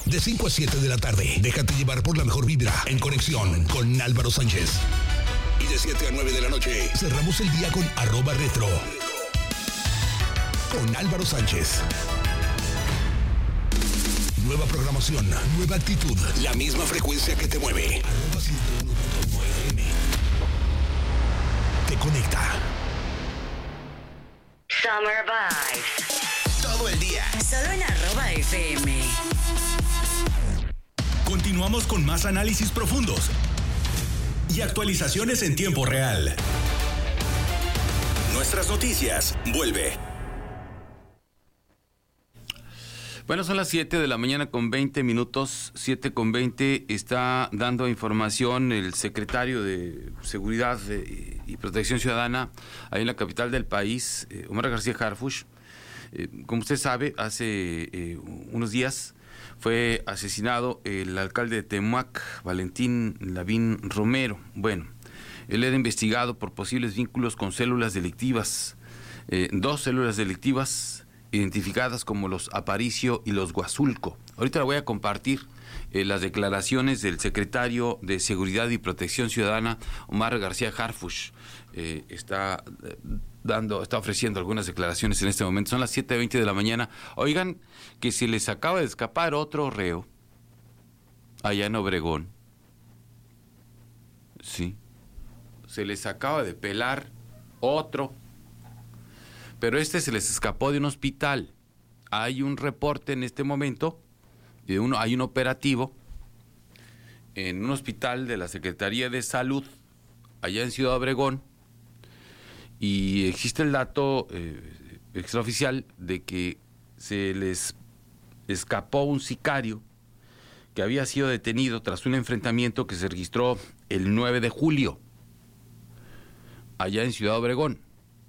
de 5 a 7 de la tarde. Déjate llevar por la mejor vibra en conexión con Álvaro Sánchez. Y de 7 a 9 de la noche cerramos el día con @retro. Con Álvaro Sánchez. Nueva programación, nueva actitud, la misma frecuencia que te mueve. @101.9 te conecta. Summer Vibes. Todo el día. Solo en @FM. Continuamos con más análisis profundos y actualizaciones en tiempo real. Nuestras noticias vuelve. Bueno, son las 7 de la mañana con 20 minutos, 7:20, está dando información el secretario de Seguridad y Protección Ciudadana ahí en la capital del país, Omar García Harfuch. Como usted sabe, hace unos días fue asesinado el alcalde de Temac, Valentín Lavín Romero. Bueno, él era investigado por posibles vínculos con células delictivas, 2 células delictivas identificadas como los Aparicio y los Guazulco. Ahorita le voy a compartir las declaraciones del secretario de Seguridad y Protección Ciudadana, Omar García Harfuch. Está ofreciendo algunas declaraciones en este momento. Son las 7:20 de la mañana. Oigan, que se les acaba de escapar otro reo allá en Obregón. Sí, se les acaba de pelar otro. Pero se les escapó de un hospital. Hay un reporte en este momento, hay un operativo en un hospital de la Secretaría de Salud, allá en Ciudad Obregón, y existe el dato extraoficial de que se les escapó un sicario que había sido detenido tras un enfrentamiento que se registró el 9 de julio, allá en Ciudad Obregón.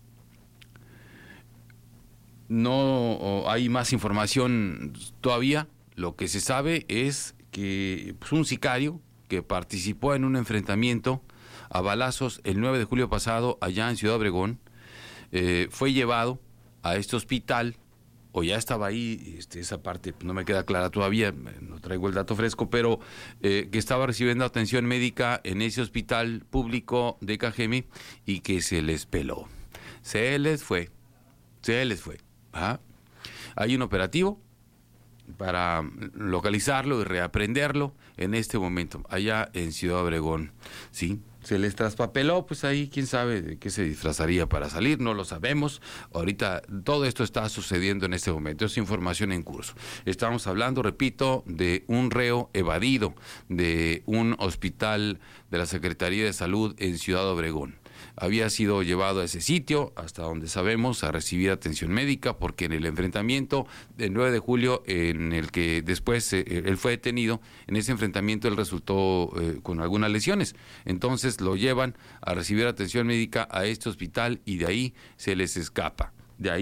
No hay más información todavía. Lo que se sabe es que un sicario que participó en un enfrentamiento a balazos el 9 de julio pasado allá en Ciudad Obregón fue llevado a este hospital, o ya estaba ahí, esa parte no me queda clara todavía, no traigo el dato fresco, pero que estaba recibiendo atención médica en ese hospital público de Cajeme y que se les peló. Se les fue. Ajá. Hay un operativo para localizarlo y reaprenderlo en este momento, allá en Ciudad Obregón. Sí, se les traspapeló, pues ahí quién sabe de qué se disfrazaría para salir, no lo sabemos. Ahorita todo esto está sucediendo en este momento, es información en curso. Estamos hablando, repito, de un reo evadido de un hospital de la Secretaría de Salud en Ciudad Obregón. Había sido llevado a ese sitio, hasta donde sabemos, a recibir atención médica, porque en el enfrentamiento del 9 de julio, en el que después él fue detenido, en ese enfrentamiento él resultó con algunas lesiones. Entonces lo llevan a recibir atención médica a este hospital y de ahí se les escapa.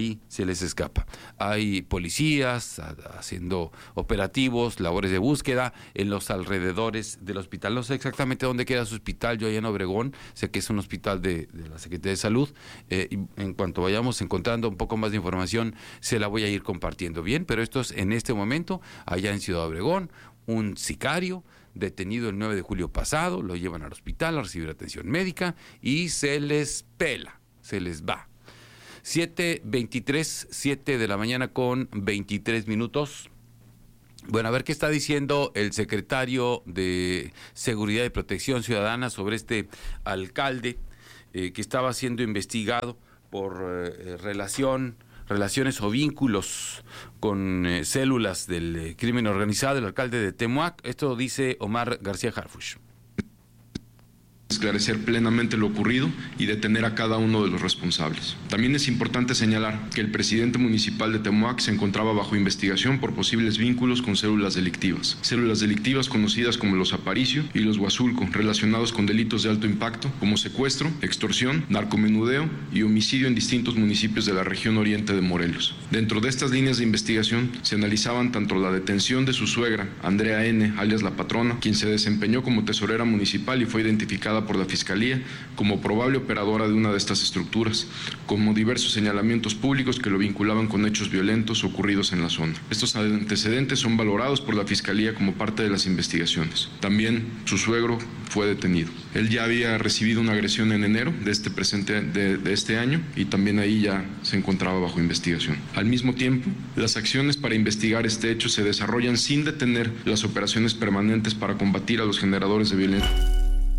Hay policías haciendo operativos, labores de búsqueda en los alrededores del hospital. No sé exactamente dónde queda su hospital, yo allá en Obregón, sé que es un hospital de la Secretaría de Salud. Y en cuanto vayamos encontrando un poco más de información, se la voy a ir compartiendo bien, pero esto es en este momento, allá en Ciudad Obregón, un sicario detenido el 9 de julio pasado, lo llevan al hospital a recibir atención médica y se les pela, se les va. 7:23, 7 de la mañana con 23 minutos. Bueno, a ver qué está diciendo el secretario de Seguridad y Protección Ciudadana sobre este alcalde que estaba siendo investigado por relaciones o vínculos con células del crimen organizado, el alcalde de Temac. Esto dice Omar García Harfuch. Esclarecer plenamente lo ocurrido y detener a cada uno de los responsables. También es importante señalar que el presidente municipal de Temac se encontraba bajo investigación por posibles vínculos con células delictivas conocidas como los Aparicio y los Guazulco, relacionados con delitos de alto impacto como secuestro, extorsión, narcomenudeo y homicidio en distintos municipios de la región oriente de Morelos. Dentro de estas líneas de investigación se analizaban tanto la detención de su suegra, Andrea N., alias La Patrona, quien se desempeñó como tesorera municipal y fue identificada por la Fiscalía como probable operadora de una de estas estructuras, como diversos señalamientos públicos que lo vinculaban con hechos violentos ocurridos en la zona. Estos antecedentes son valorados por la Fiscalía como parte de las investigaciones. También su suegro fue detenido. Él ya había recibido una agresión en enero de este año y también ahí ya se encontraba bajo investigación. Al mismo tiempo, las acciones para investigar este hecho se desarrollan sin detener las operaciones permanentes para combatir a los generadores de violencia.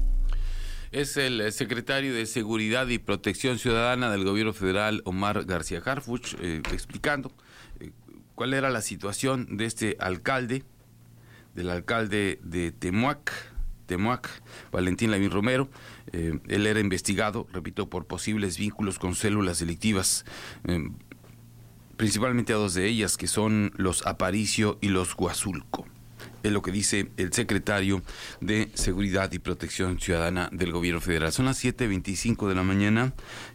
Es el secretario de Seguridad y Protección Ciudadana del Gobierno Federal, Omar García Harfuch, explicando cuál era la situación de este alcalde, del alcalde de Temuac, Valentín Lavín Romero. Él era investigado, repito, por posibles vínculos con células delictivas, principalmente a dos de ellas, que son los Aparicio y los Huazulco. Es lo que dice el secretario de Seguridad y Protección Ciudadana del Gobierno Federal. Son las 7:25 de la mañana,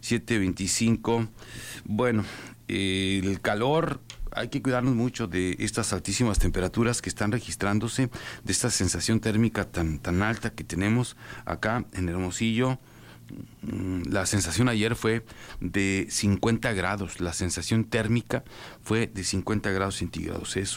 7:25. Bueno, el calor, hay que cuidarnos mucho de estas altísimas temperaturas que están registrándose, de esta sensación térmica tan alta que tenemos acá en Hermosillo. La sensación ayer fue de 50 grados, la sensación térmica fue de 50 grados centígrados. Es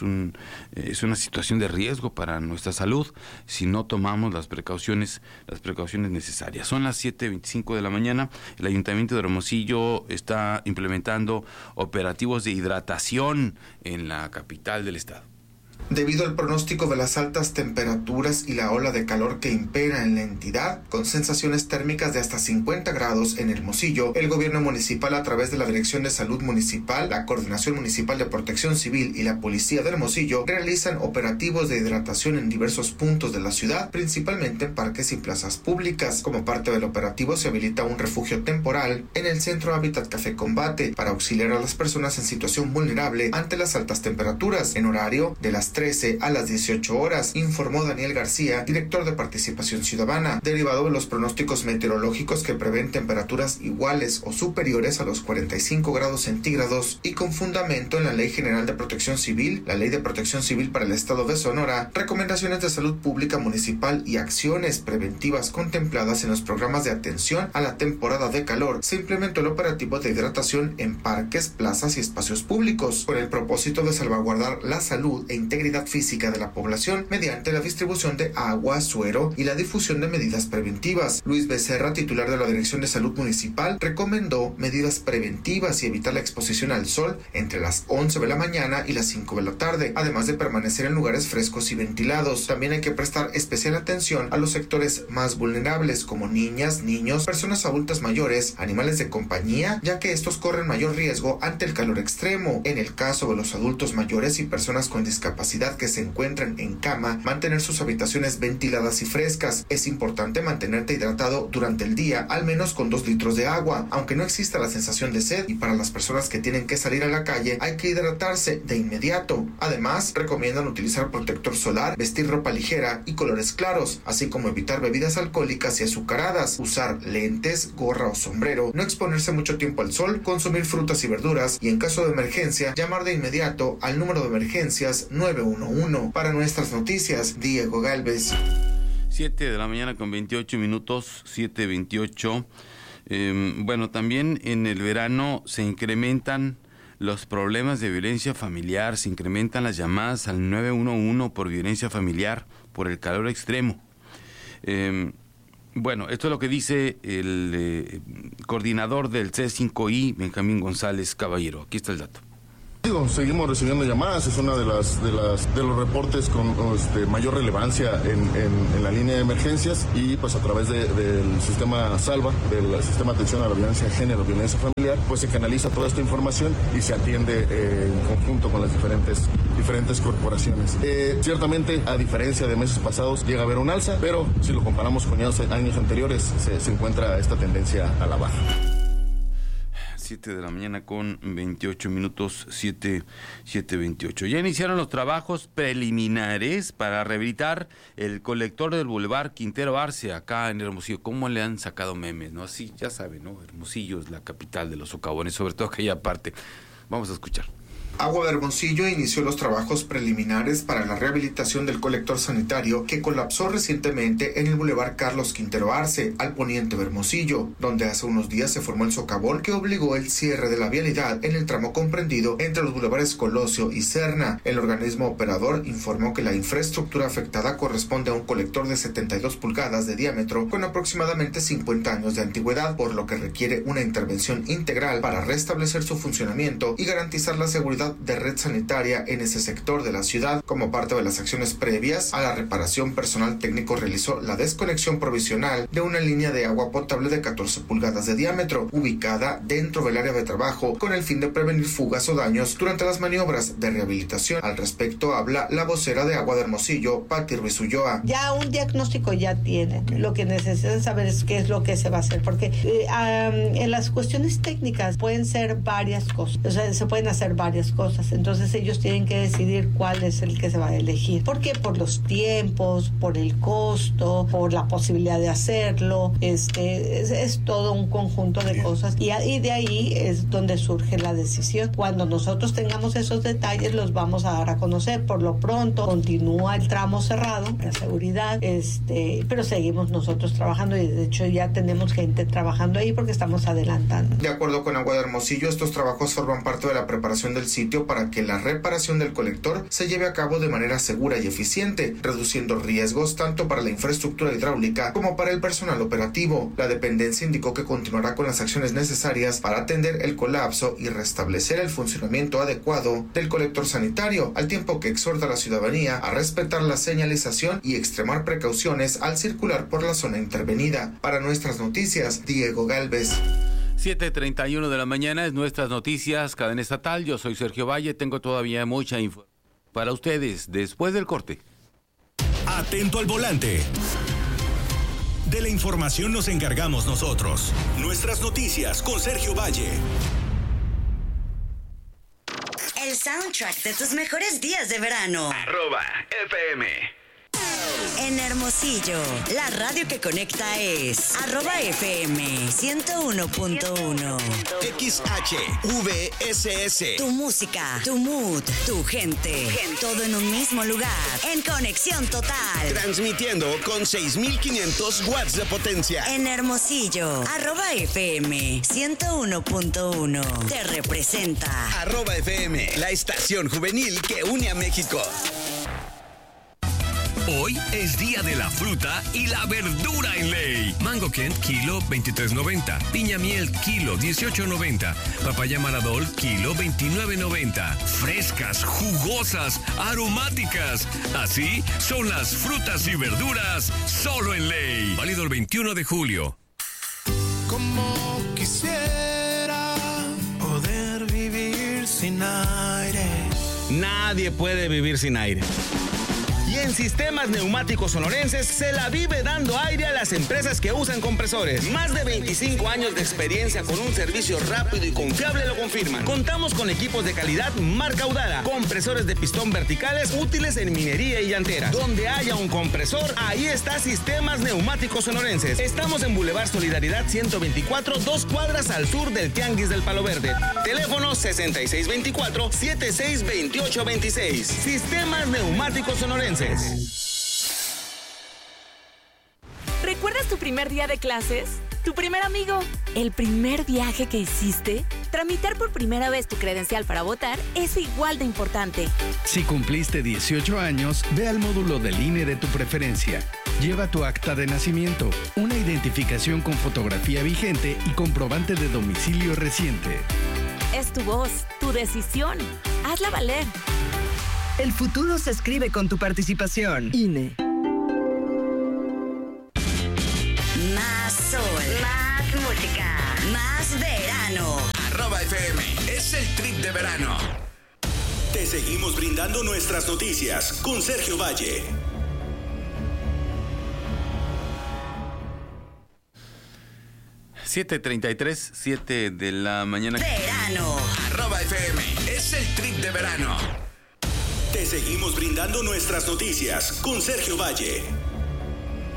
una situación de riesgo para nuestra salud si no tomamos las precauciones necesarias. Son las 7:25 de la mañana. El Ayuntamiento de Hermosillo está implementando operativos de hidratación en la capital del estado. Debido al pronóstico de las altas temperaturas y la ola de calor que impera en la entidad, con sensaciones térmicas de hasta 50 grados en Hermosillo, el gobierno municipal, a través de la Dirección de Salud Municipal, la Coordinación Municipal de Protección Civil y la Policía de Hermosillo, realizan operativos de hidratación en diversos puntos de la ciudad, principalmente en parques y plazas públicas. Como parte del operativo, se habilita un refugio temporal en el Centro Hábitat Café Combate para auxiliar a las personas en situación vulnerable ante las altas temperaturas, en horario de las 13 a las 18 horas, informó Daniel García, director de Participación Ciudadana, derivado de los pronósticos meteorológicos que prevén temperaturas iguales o superiores a los 45 grados centígrados y con fundamento en la Ley General de Protección Civil, la Ley de Protección Civil para el Estado de Sonora, recomendaciones de salud pública municipal y acciones preventivas contempladas en los programas de atención a la temporada de calor. Se implementó el operativo de hidratación en parques, plazas y espacios públicos, con el propósito de salvaguardar la salud e integridad física de la población mediante la distribución de agua, suero y la difusión de medidas preventivas. Luis Becerra, titular de la Dirección de Salud Municipal, recomendó medidas preventivas y evitar la exposición al sol entre las 11 de la mañana y las 5 de la tarde, además de permanecer en lugares frescos y ventilados. También hay que prestar especial atención a los sectores más vulnerables, como niñas, niños, personas adultas mayores, animales de compañía, ya que estos corren mayor riesgo ante el calor extremo. En el caso de los adultos mayores y personas con discapacidad que se encuentran en cama, mantener sus habitaciones ventiladas y frescas. Es importante mantenerte hidratado durante el día, al menos con 2 litros de agua, aunque no exista la sensación de sed, y para las personas que tienen que salir a la calle hay que hidratarse de inmediato. Además, recomiendan utilizar protector solar, vestir ropa ligera y colores claros, así como evitar bebidas alcohólicas y azucaradas, usar lentes, gorra o sombrero, no exponerse mucho tiempo al sol, consumir frutas y verduras y, en caso de emergencia, llamar de inmediato al número de emergencias 911. Para nuestras noticias, Diego Galvez. 7 de la mañana con 28 minutos, 7:28. Bueno, también en el verano se incrementan los problemas de violencia familiar, se incrementan las llamadas al 911 por violencia familiar, por el calor extremo. Bueno, esto es lo que dice el coordinador del C5I, Benjamín González Caballero. Aquí está el dato. Seguimos recibiendo llamadas, es uno de los reportes con mayor relevancia en la línea de emergencias, y pues a través del sistema SALVA, del sistema de atención a la violencia de género, violencia familiar, pues se canaliza toda esta información y se atiende en conjunto con las diferentes corporaciones. Ciertamente, a diferencia de meses pasados, llega a haber un alza, pero si lo comparamos con años anteriores, se encuentra esta tendencia a la baja. 7 de la mañana con 28 minutos, 7:28. Ya iniciaron los trabajos preliminares para rehabilitar el colector del Boulevard Quintero Arce, acá en Hermosillo. ¿Cómo le han sacado memes, no? Así, ya saben, ¿no? Hermosillo es la capital de los socavones, sobre todo aquella parte. Vamos a escuchar. Agua de Hermosillo inició los trabajos preliminares para la rehabilitación del colector sanitario que colapsó recientemente en el Boulevard Carlos Quintero Arce, al poniente de Hermosillo, donde hace unos días se formó el socavón que obligó el cierre de la vialidad en el tramo comprendido entre los bulevares Colosio y Serna. El organismo operador informó que la infraestructura afectada corresponde a un colector de 72 pulgadas de diámetro con aproximadamente 50 años de antigüedad, por lo que requiere una intervención integral para restablecer su funcionamiento y garantizar la seguridad de red sanitaria en ese sector de la ciudad. Como parte de las acciones previas a la reparación, personal técnico realizó la desconexión provisional de una línea de agua potable de 14 pulgadas de diámetro, ubicada dentro del área de trabajo, con el fin de prevenir fugas o daños durante las maniobras de rehabilitación. Al respecto habla la vocera de Agua de Hermosillo, Pati Ruiz Ulloa. Ya un diagnóstico ya tienen. Lo que necesitan saber es qué es lo que se va a hacer, porque en las cuestiones técnicas pueden ser varias cosas, o sea, se pueden hacer varias cosas, entonces ellos tienen que decidir cuál es el que se va a elegir. ¿Por qué? Por los tiempos, por el costo, por la posibilidad de hacerlo, es todo un conjunto de cosas y de ahí es donde surge la decisión. Cuando nosotros tengamos esos detalles los vamos a dar a conocer. Por lo pronto continúa el tramo cerrado, la seguridad, pero seguimos nosotros trabajando y de hecho ya tenemos gente trabajando ahí porque estamos adelantando. De acuerdo con Agua de Hermosillo, estos trabajos forman parte de la preparación del sitio para que la reparación del colector se lleve a cabo de manera segura y eficiente, reduciendo riesgos tanto para la infraestructura hidráulica como para el personal operativo. La dependencia indicó que continuará con las acciones necesarias para atender el colapso y restablecer el funcionamiento adecuado del colector sanitario, al tiempo que exhorta a la ciudadanía a respetar la señalización y extremar precauciones al circular por la zona intervenida. Para Nuestras Noticias, Diego Galvez. 7:31 de la mañana es Nuestras Noticias, cadena estatal. Yo soy Sergio Valle, tengo todavía mucha info para ustedes después del corte. Atento al volante. De la información nos encargamos nosotros. Nuestras Noticias con Sergio Valle. El soundtrack de tus mejores días de verano. @FM. En Hermosillo, la radio que conecta es @FM 101.1. XHVSS. Tu música, tu mood, tu gente. Todo en un mismo lugar. En conexión total. Transmitiendo con 6,500 watts de potencia. En Hermosillo, @FM 101.1. Te representa. @FM, la estación juvenil que une a México. Hoy es día de la fruta y la verdura en ley. Mango Kent, kilo 23.90. Piña miel, kilo 18.90. Papaya Maradol, kilo 29.90. Frescas, jugosas, aromáticas. Así son las frutas y verduras solo en ley. Válido el 21 de julio. Como quisiera poder vivir sin aire. Nadie puede vivir sin aire. Y en Sistemas Neumáticos Sonorenses se la vive dando aire a las empresas que usan compresores. Más de 25 años de experiencia con un servicio rápido y confiable lo confirman. Contamos con equipos de calidad marca Audara, compresores de pistón verticales útiles en minería y llantera. Donde haya un compresor, ahí está Sistemas Neumáticos Sonorenses. Estamos en Boulevard Solidaridad 124, 2 cuadras al sur del Tianguis del Palo Verde. Teléfono 6624-762826. Sistemas Neumáticos Sonorenses. ¿Recuerdas tu primer día de clases? ¿Tu primer amigo? ¿El primer viaje que hiciste? Tramitar por primera vez tu credencial para votar es igual de importante. Si cumpliste 18 años, ve al módulo del INE de tu preferencia. Lleva tu acta de nacimiento, una identificación con fotografía vigente y comprobante de domicilio reciente. Es tu voz, tu decisión. Hazla valer. El futuro se escribe con tu participación. INE. Más sol, más música, más verano. @FM es el trip de verano. Te seguimos brindando nuestras noticias con Sergio Valle. (7:33, 7 de la mañana). Verano. @FM es el trip de verano. Te seguimos brindando nuestras noticias con Sergio Valle.